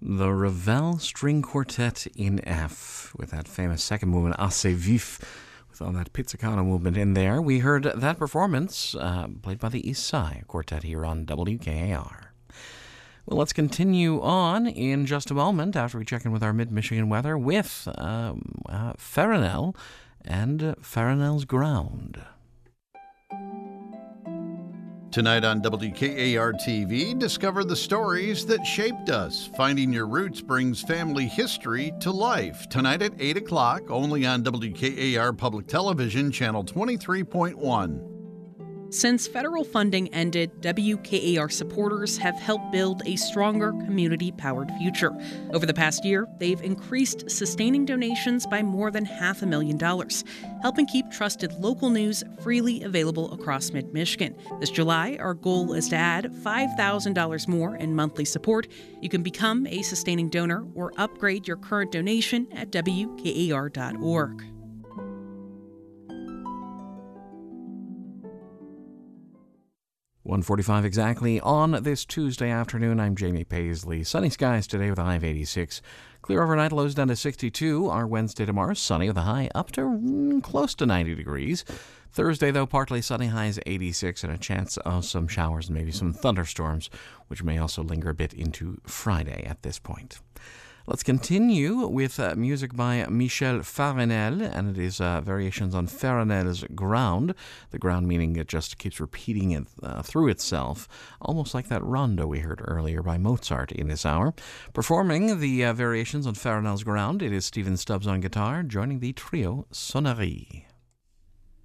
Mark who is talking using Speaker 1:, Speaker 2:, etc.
Speaker 1: The Ravel String Quartet in F, with that famous second movement, Assez Vif, with all that pizzicato movement in there. We heard that performance played by the Isai Quartet here on WKAR. Well, let's continue on in just a moment after we check in with our Mid-Michigan weather with Farinell and Farinell's Ground.
Speaker 2: Tonight on WKAR TV, discover the stories that shaped us. Finding Your Roots brings family history to life. Tonight at 8 o'clock, only on WKAR Public Television, Channel 23.1.
Speaker 3: Since federal funding ended, WKAR supporters have helped build a stronger community-powered future. Over the past year, they've increased sustaining donations by more than $500,000, helping keep trusted local news freely available across mid-Michigan. This July, our goal is to add $5,000 more in monthly support. You can become a sustaining donor or upgrade your current donation at WKAR.org.
Speaker 1: 1:45 exactly on this Tuesday afternoon. I'm Jamie Paisley. Sunny skies today with a high of 86. Clear overnight, lows down to 62. Our Wednesday tomorrow, sunny with a high up to close to 90 degrees. Thursday, though, partly sunny, highs 86, and a chance of some showers and maybe some thunderstorms, which may also linger a bit into Friday at this point. Let's continue with music by Michel Farinell, and it is variations on Farinell's Ground. The ground meaning it just keeps repeating it through itself, almost like that rondo we heard earlier by Mozart in this hour. Performing the variations on Farinell's Ground, it is Stephen Stubbs on guitar, joining the trio Sonnerie.